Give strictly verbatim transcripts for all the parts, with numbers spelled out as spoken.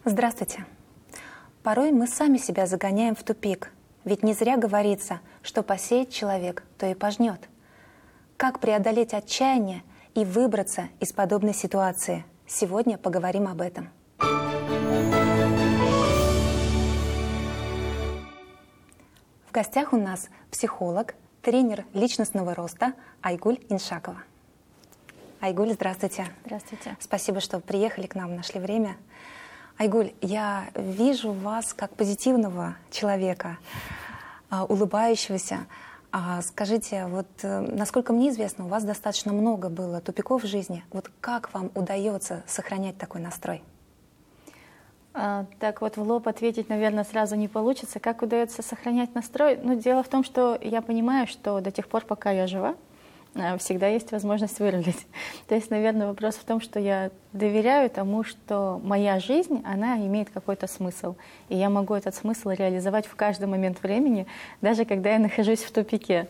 Здравствуйте. Порой мы сами себя загоняем в тупик, ведь не зря говорится, что посеет человек, то и пожнет. Как преодолеть отчаяние и выбраться из подобной ситуации? Сегодня поговорим об этом. В гостях у нас психолог, тренер личностного роста Айгуль Иншакова. Айгуль, здравствуйте. Здравствуйте. Спасибо, что приехали к нам, нашли время. Айгуль, я вижу вас как позитивного человека, улыбающегося. Скажите, вот насколько мне известно, у вас достаточно много было тупиков в жизни. Вот как вам удается сохранять такой настрой? А, так вот, в лоб ответить, наверное, сразу не получится. Как удается сохранять настрой? Ну, дело в том, что я понимаю, что до тех пор, пока я жива, всегда есть возможность вырулить. То есть, наверное, вопрос в том, что я доверяю тому, что моя жизнь, она имеет какой-то смысл. И я могу этот смысл реализовать в каждый момент времени, даже когда я нахожусь в тупике.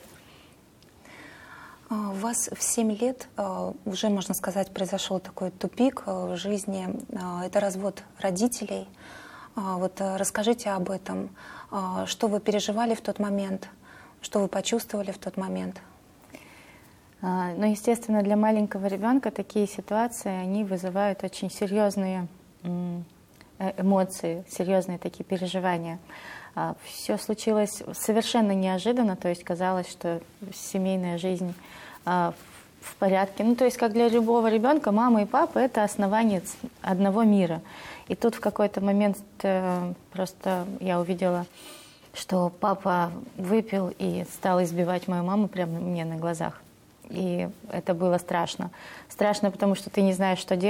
У вас в семь лет уже, можно сказать, произошел такой тупик в жизни. Это развод родителей. Вот расскажите об этом. Что вы переживали в тот момент? Что вы почувствовали в тот момент? Ну, естественно, для маленького ребенка такие ситуации, они вызывают очень серьезные эмоции, серьезные такие переживания. Все случилось совершенно неожиданно, то есть казалось, что семейная жизнь в порядке. Ну, то есть, как для любого ребенка, мама и папа — это основание одного мира. И тут в какой-то момент просто я увидела, что папа выпил и стал избивать мою маму прямо мне на глазах. И это было страшно. Страшно, потому что ты не знаешь, что делать.